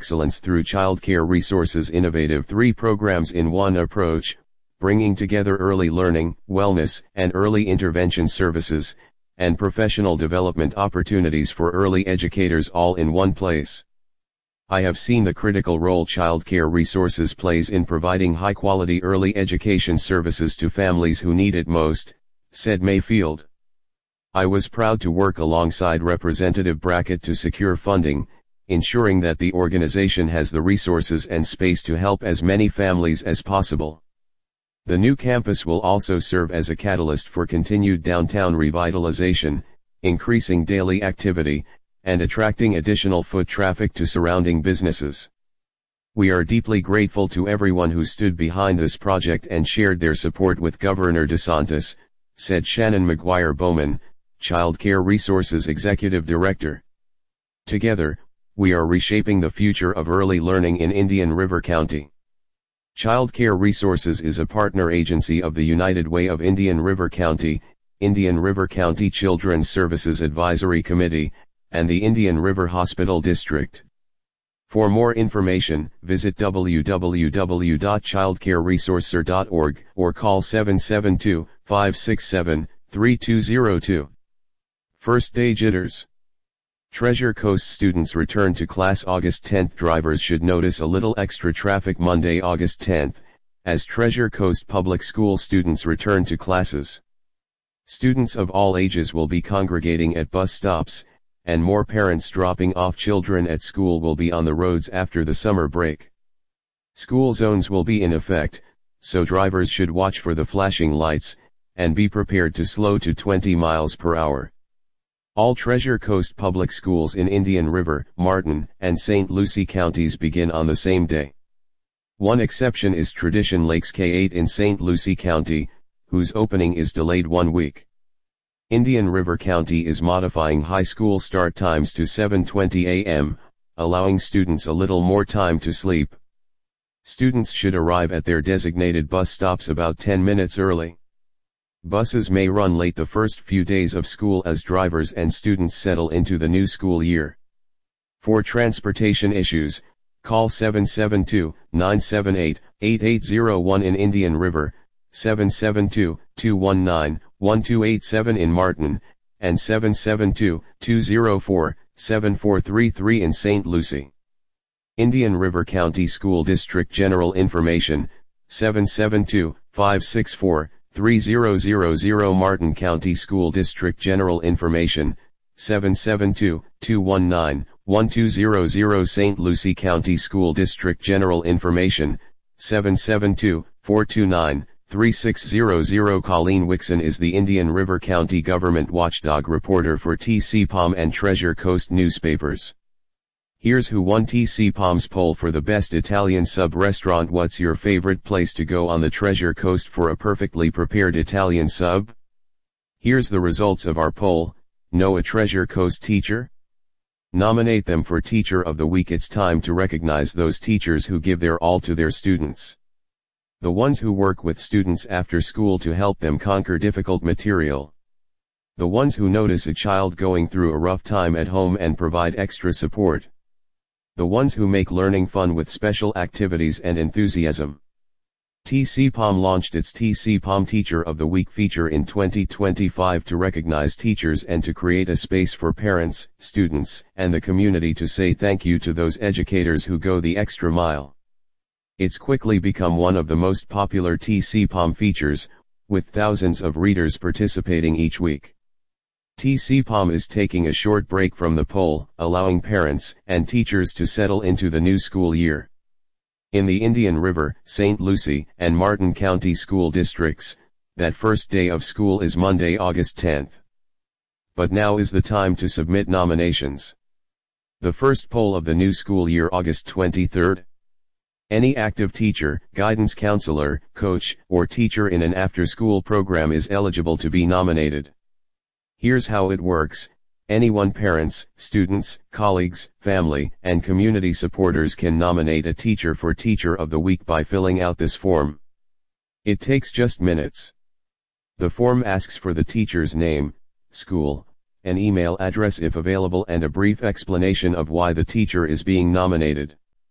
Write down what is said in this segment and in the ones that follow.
excellence through childcare resources' innovative 3 programs in 1 approach, bringing together early learning, wellness, and early intervention services, and professional development opportunities for early educators all in one place. I have seen the critical role childcare resources plays in providing high-quality early education services to families who need it most, said Mayfield. I was proud to work alongside Representative Brackett to secure funding, ensuring that the organization has the resources and space to help as many families as possible. The new campus will also serve as a catalyst for continued downtown revitalization, increasing daily activity, and attracting additional foot traffic to surrounding businesses. We are deeply grateful to everyone who stood behind this project and shared their support with Governor DeSantis, said Shannon McGuire Bowman, Child Care Resources Executive Director. Together, we are reshaping the future of early learning in Indian River County. Child Care Resources is a partner agency of the United Way of Indian River County, Indian River County Children's Services Advisory Committee, and the Indian River Hospital District. For more information, visit www.childcareresourcer.org or call 772-567-3202. First Day Jitters. Treasure Coast students return to class August 10. Drivers should notice a little extra traffic Monday, August 10, as Treasure Coast Public School students return to classes. Students of all ages will be congregating at bus stops, and more parents dropping off children at school will be on the roads after the summer break. School zones will be in effect, so drivers should watch for the flashing lights, and be prepared to slow to 20 miles per hour. All Treasure Coast public schools in Indian River, Martin, and St. Lucie counties begin on the same day. One exception is Tradition Lakes K-8 in St. Lucie County, whose opening is delayed 1 week. Indian River County is modifying high school start times to 7:20 a.m., allowing students a little more time to sleep. Students should arrive at their designated bus stops about 10 minutes early. Buses may run late the first few days of school as drivers and students settle into the new school year. For transportation issues, call 772-978-8801 in Indian River, 772-219-1287 in Martin, and 772-204-7433 in St. Lucie. Indian River County School District General Information, 772-564-3000 Martin County School District General Information, 772-219-1200 St. Lucie County School District General Information, 772-429-3600 Colleen Wixon is the Indian River County Government Watchdog reporter for TCPOM and Treasure Coast newspapers. Here's who won TCPOM's poll for the best Italian sub-restaurant. What's your favorite place to go on the Treasure Coast for a perfectly prepared Italian sub? Here's the results of our poll. Know a Treasure Coast teacher? Nominate them for Teacher of the Week. It's time to recognize those teachers who give their all to their students. The ones who work with students after school to help them conquer difficult material. The ones who notice a child going through a rough time at home and provide extra support. The ones who make learning fun with special activities and enthusiasm. TCPOM launched its TCPOM Teacher of the Week feature in 2025 to recognize teachers and to create a space for parents, students, and the community to say thank you to those educators who go the extra mile. It's quickly become one of the most popular TCPOM features, with thousands of readers participating each week. TCPOM is taking a short break from the poll, allowing parents and teachers to settle into the new school year. In the Indian River, St. Lucie, and Martin County school districts, that first day of school is Monday, August 10th. But now is the time to submit nominations. The first poll of the new school year, August 23rd. Any active teacher, guidance counselor, coach, or teacher in an after-school program is eligible to be nominated. Here's how it works. Anyone, parents, students, colleagues, family, and community supporters can nominate a teacher for Teacher of the Week by filling out this form. It takes just minutes. The form asks for the teacher's name, school, an email address if available, and a brief explanation of why the teacher is being nominated.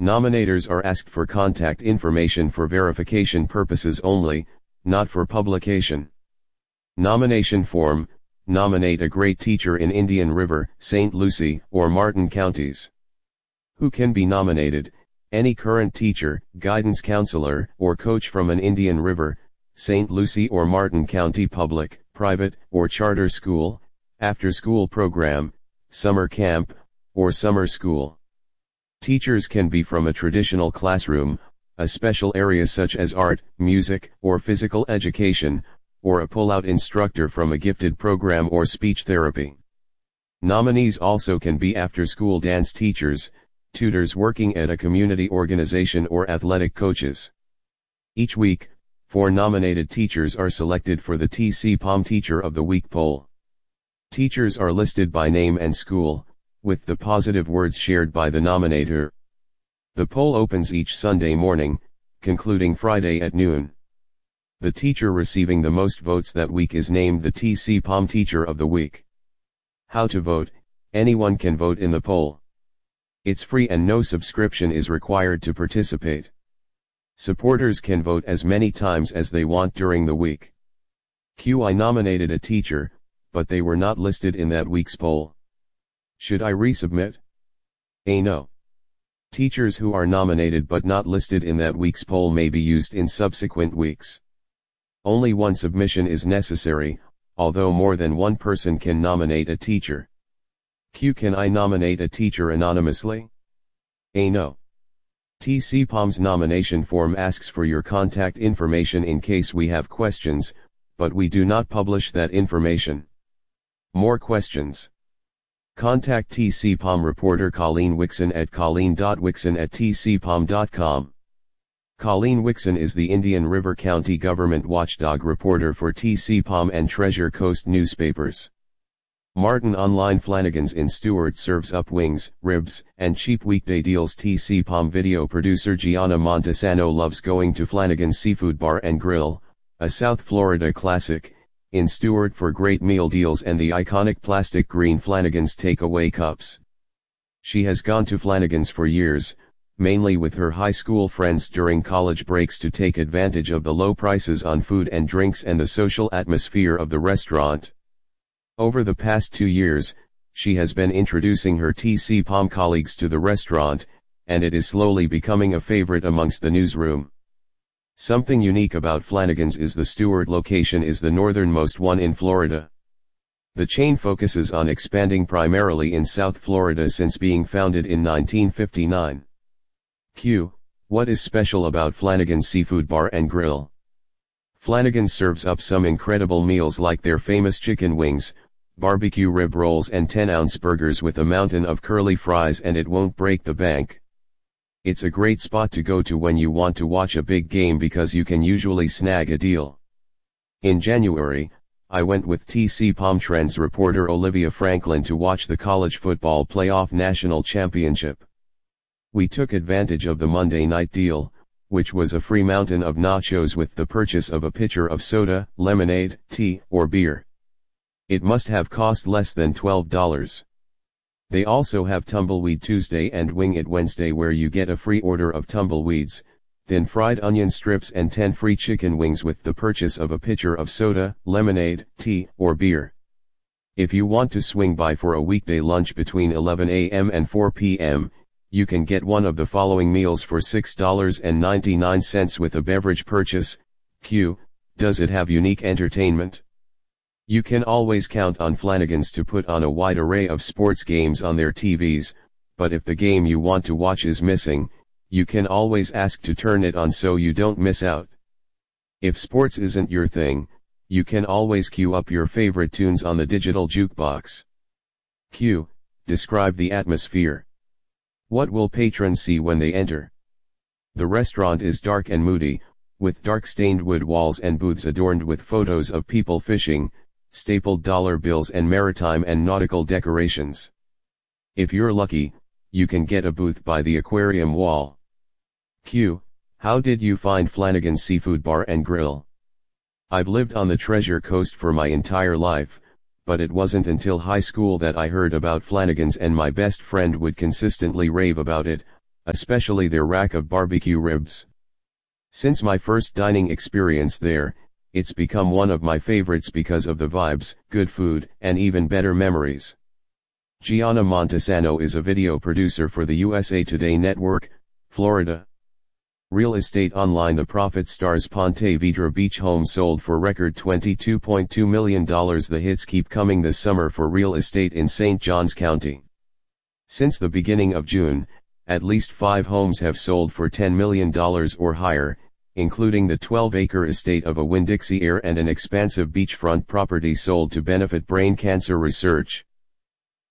Nominators are asked for contact information for verification purposes only, not for publication. Nomination form: nominate a great teacher in Indian River, St. Lucie, or Martin counties. Who can be nominated? Any current teacher, guidance counselor, or coach from an Indian River, St. Lucie or Martin County public, private, or charter school, after-school program, summer camp, or summer school. Teachers can be from a traditional classroom, a special area such as art, music, or physical education, or a pull-out instructor from a gifted program or speech therapy. Nominees also can be after-school dance teachers, tutors working at a community organization, or athletic coaches. Each week, 4 nominated teachers are selected for the TC-POM Teacher of the Week poll. Teachers are listed by name and school, with the positive words shared by the nominator. The poll opens each Sunday morning, concluding Friday at noon. The teacher receiving the most votes that week is named the TC-POM Teacher of the Week. How to vote: anyone can vote in the poll. It's free and no subscription is required to participate. Supporters can vote as many times as they want during the week. I nominated a teacher, but they were not listed in that week's poll. Should I resubmit? No. Teachers who are nominated but not listed in that week's poll may be used in subsequent weeks. Only one submission is necessary, although more than one person can nominate a teacher. Can I nominate a teacher anonymously? No. TC-POM's nomination form asks for your contact information in case we have questions, but we do not publish that information. More questions? Contact TC-POM reporter Colleen Wixon at colleen.wixon@tcpom.com. Colleen Wixon is the Indian River County Government Watchdog reporter for TC-POM and Treasure Coast newspapers. Martin Online Flanagan's in Stuart serves up wings, ribs, and cheap weekday deals. TC-POM video producer Gianna Montesano loves going to Flanagan's Seafood Bar and Grill, a South Florida classic, in Stuart for great meal deals and the iconic plastic green Flanagan's takeaway cups. She has gone to Flanagan's for years, mainly with her high school friends during college breaks to take advantage of the low prices on food and drinks and the social atmosphere of the restaurant. Over the past 2 years, she has been introducing her TC-POM colleagues to the restaurant, and it is slowly becoming a favorite amongst the newsroom. Something unique about Flanagan's is the Stuart location is the northernmost one in Florida. The chain focuses on expanding primarily in South Florida since being founded in 1959. What is special about Flanagan's Seafood Bar and Grill? Flanagan's serves up some incredible meals like their famous chicken wings, barbecue rib rolls and 10-ounce burgers with a mountain of curly fries, and it won't break the bank. It's a great spot to go to when you want to watch a big game because you can usually snag a deal. In January, I went with TC-POM Trends reporter Olivia Franklin to watch the college football playoff national championship. We took advantage of the Monday night deal, which was a free mountain of nachos with the purchase of a pitcher of soda, lemonade, tea, or beer. It must have cost less than $12. They also have Tumbleweed Tuesday and Wing It Wednesday, where you get a free order of tumbleweeds, then fried onion strips and 10 free chicken wings with the purchase of a pitcher of soda, lemonade, tea, or beer. If you want to swing by for a weekday lunch between 11 a.m. and 4 p.m., you can get one of the following meals for $6.99 with a beverage purchase. Does it have unique entertainment? You can always count on Flanagan's to put on a wide array of sports games on their TVs, but if the game you want to watch is missing, you can always ask to turn it on so you don't miss out. If sports isn't your thing, you can always queue up your favorite tunes on the digital jukebox. Describe the atmosphere. What will patrons see when they enter? The restaurant is dark and moody, with dark stained wood walls and booths adorned with photos of people fishing, stapled dollar bills and maritime and nautical decorations. If you're lucky, you can get a booth by the aquarium wall. How did you find Flanagan's Seafood Bar and Grill? I've lived on the Treasure Coast for my entire life, but it wasn't until high school that I heard about Flanagan's, and my best friend would consistently rave about it. especially their rack of barbecue ribs. Since my first dining experience there, it's become one of my favorites because of the vibes, good food, and even better memories. Gianna Montesano is a video producer for the USA Today Network, Florida. Real estate online. The Prophet stars Ponte Vedra beach home sold for record $22.2 million. The hits keep coming this summer for real estate in St. Johns County. Since the beginning of June, at least 5 homes have sold for $10 million or higher, including the 12-acre estate of a Winn-Dixie heir and an expansive beachfront property sold to benefit brain cancer research.